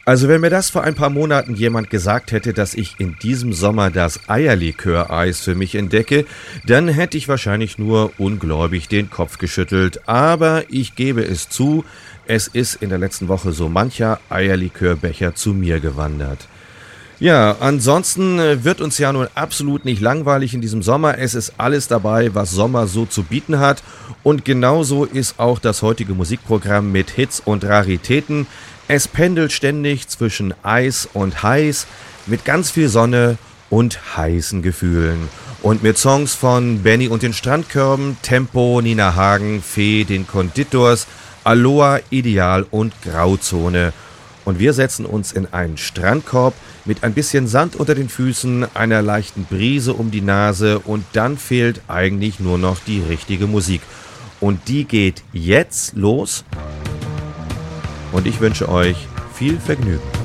Also wenn mir das vor ein paar Monaten jemand gesagt hätte, dass ich in diesem Sommer das Eierlikör-Eis für mich entdecke, dann hätte ich wahrscheinlich nur ungläubig den Kopf geschüttelt. Aber ich gebe es zu, es ist in der letzten Woche so mancher Eierlikörbecher zu mir gewandert. Ja, ansonsten wird uns ja nun absolut nicht langweilig in diesem Sommer. Es ist alles dabei, was Sommer so zu bieten hat. Und genauso ist auch das heutige Musikprogramm mit Hits und Raritäten. Es pendelt ständig zwischen Eis und heiß, mit ganz viel Sonne und heißen Gefühlen. Und mit Songs von Benny und den Strandkörben, Tempo, Nina Hagen, Fee, den Konditors, Aloha, Ideal und Grauzone. Und wir setzen uns in einen Strandkorb mit ein bisschen Sand unter den Füßen, einer leichten Brise um die Nase und dann fehlt eigentlich nur noch die richtige Musik. Und die geht jetzt los und ich wünsche euch viel Vergnügen.